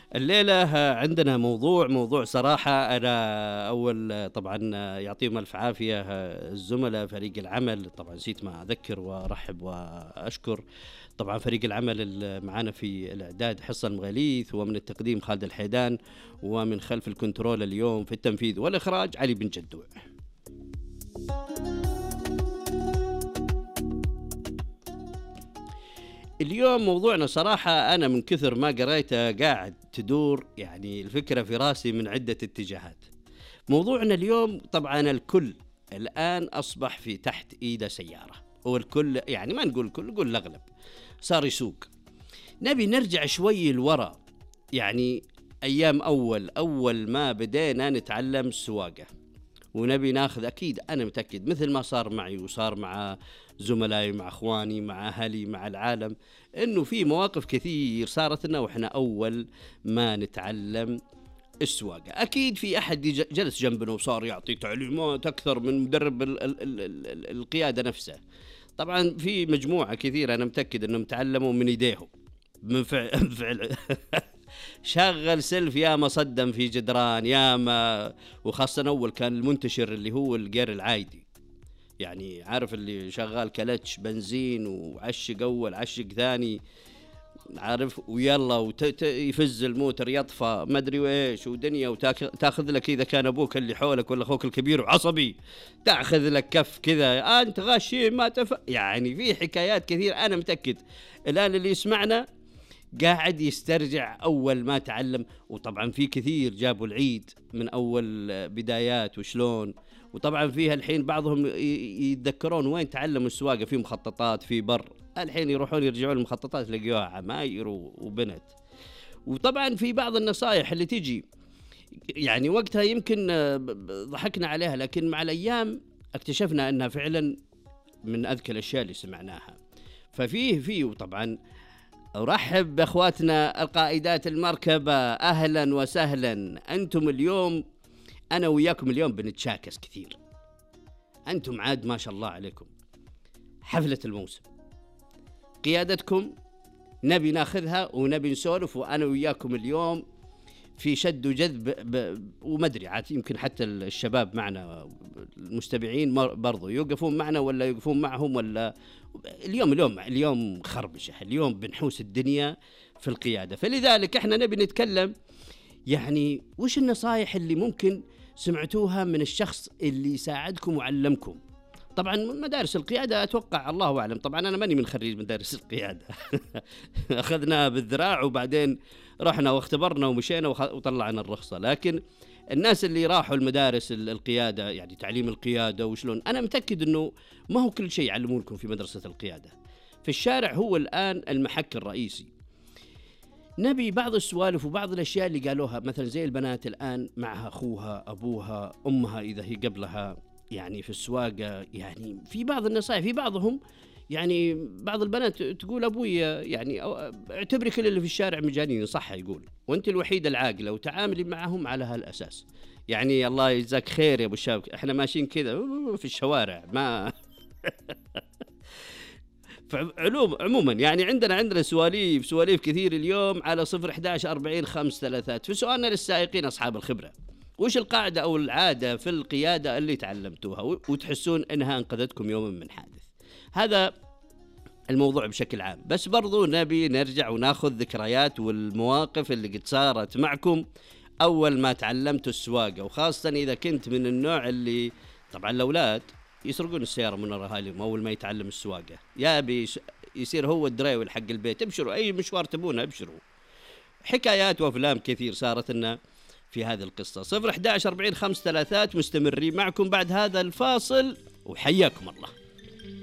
الليلة عندنا موضوع صراحة. أنا أول طبعا يعطيهم ألف عافية الزملاء فريق العمل. طبعا نسيت ما أذكر وأرحب وأشكر طبعا فريق العمل اللي معنا في الإعداد حصة المغاليث، ومن التقديم خالد الحيدان، ومن خلف الكنترول اليوم في التنفيذ والإخراج علي بن جدوع. اليوم موضوعنا صراحة أنا من كثر ما قريته قاعد تدور يعني الفكرة في راسي من عدة اتجاهات. موضوعنا اليوم طبعا الكل الآن أصبح في تحت إيده سيارة، والكل يعني ما نقول الكل، نقول الأغلب صار يسوق. نبي نرجع شوي لورا، يعني أيام أول ما بدينا نتعلم السواقة، ونبي ناخذ أكيد أنا متأكد مثل ما صار معي وصار مع زملائي مع أخواني مع أهلي مع العالم، إنه في مواقف كثير صارت لنا وإحنا أول ما نتعلم السواقة. أكيد في أحد جلس جنبنا وصار يعطي تعليمات أكثر من مدرب القيادة نفسه. طبعا في مجموعة كثيرة أنا متأكد أنهم تعلموا من يديهم من فعل شغل سلف يا ما صدم في جدران يا ما، وخاصة أول كان المنتشر اللي هو الجير العايدي، يعني عارف اللي شغال كلتش بنزين وعشق أول عشق ثاني عارف، ويلا ويفز الموتر يطفى ما أدري وإيش ودنيا، وتاخذ لك إذا كان أبوك اللي حولك ولا أخوك الكبير وعصبي تأخذ لك كف كذا أنت غشيم ما يعني في حكايات كثير. أنا متأكد الآن اللي يسمعنا قاعد يسترجع أول ما تعلم، وطبعا في كثير جابوا العيد من أول بدايات وشلون، وطبعا فيها الحين بعضهم يتذكرون وين تعلموا السواقة في مخططات في بر، الحين يروحون يرجعون المخططات يلاقيوها عماير وبنت. وطبعا في بعض النصائح اللي تجي يعني وقتها يمكن ضحكنا عليها، لكن مع الأيام اكتشفنا أنها فعلا من أذكى الأشياء اللي سمعناها. ففيه وطبعا أرحب بأخواتنا القائدات المركبة، أهلا وسهلا. أنتم اليوم أنا وياكم اليوم بنتشاكس كثير، أنتم عاد ما شاء الله عليكم حفلة الموسم، قيادتكم نبي ناخذها ونبي نسولف، وأنا وياكم اليوم في شد وجذب ومدري عاد يمكن حتى الشباب معنا المستمعين برضو يوقفون معنا ولا يوقفون معهم، ولا اليوم خربشة، اليوم بنحوس الدنيا في القيادة. فلذلك احنا نبي نتكلم يعني وش النصائح اللي ممكن سمعتوها من الشخص اللي يساعدكم وعلمكم. طبعا مدارس القيادة أتوقع الله أعلم، طبعا أنا ماني من خريج مدارس القيادة أخذنا بالذراع وبعدين رحنا واختبرنا ومشينا وطلعنا الرخصة، لكن الناس اللي راحوا المدارس القيادة يعني تعليم القيادة وشلون، أنا متأكد أنه ما هو كل شيء يعلمونكم في مدرسة القيادة، في الشارع هو الآن المحك الرئيسي. نبي بعض السوالف وبعض الأشياء اللي قالوها مثلا زي البنات الآن معها أخوها أبوها أمها إذا هي قبلها يعني في السواقة، يعني في بعض النصائح في بعضهم يعني بعض البنات تقول أبوي يعني اعتبري كل اللي في الشارع مجانين، صح يقول، وانت الوحيدة العاقلة وتعاملي معهم على هالأساس. يعني الله يجزاك خير يا أبو الشاب، احنا ماشيين كذا في الشوارع ما عموما يعني عندنا سواليف كثير اليوم على 011-40-533. في سؤالنا للسائقين أصحاب الخبرة، وش القاعدة أو العادة في القيادة اللي تعلمتوها وتحسون أنها أنقذتكم يوما من حادث؟ هذا الموضوع بشكل عام، بس برضو نبي نرجع وناخذ ذكريات والمواقف اللي قد صارت معكم أول ما تعلمتوا السواقة، وخاصة إذا كنت من النوع اللي طبعا الأولاد يسرقون السيارة من أهاليهم أول ما يتعلم السواقة، يا يصير هو الدرايفر حق البيت، ابشروا أي مشوار تبونه ابشروا. حكايات وأفلام كثير صارت لنا في هذه القصة. 011-40-533 مستمرين معكم بعد هذا الفاصل وحياكم الله.